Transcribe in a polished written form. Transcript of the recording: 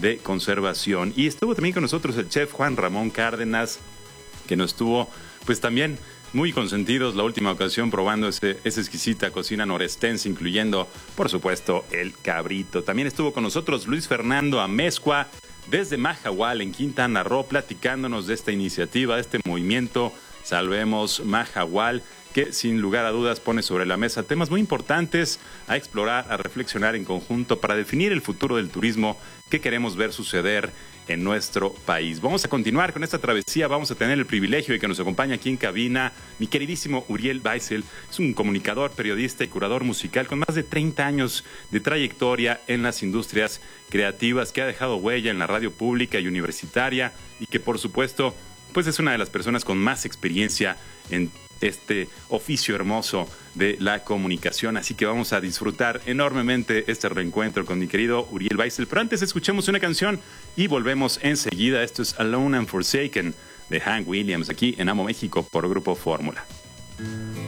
de conservación. Y estuvo también con nosotros el chef Juan Ramón Cárdenas, que nos estuvo pues también muy consentidos la última ocasión probando esa exquisita cocina norestense, incluyendo, por supuesto, el cabrito. También estuvo con nosotros Luis Fernando Amezcua, desde Mahahual, en Quintana Roo, platicándonos de esta iniciativa, de este movimiento Salvemos Mahahual, que sin lugar a dudas pone sobre la mesa temas muy importantes a explorar, a reflexionar en conjunto para definir el futuro del turismo que queremos ver suceder en nuestro país. Vamos a continuar con esta travesía, vamos a tener el privilegio de que nos acompañe aquí en cabina mi queridísimo Uriel Weissel. Es un comunicador, periodista y curador musical con más de 30 años de trayectoria en las industrias creativas, que ha dejado huella en la radio pública y universitaria y que por supuesto pues es una de las personas con más experiencia en este oficio hermoso de la comunicación. Así que vamos a disfrutar enormemente este reencuentro con mi querido Uriel Weissel. Pero antes escuchemos una canción y volvemos enseguida. Esto es Alone and Forsaken de Hank Williams, aquí en Amo México por Grupo Fórmula.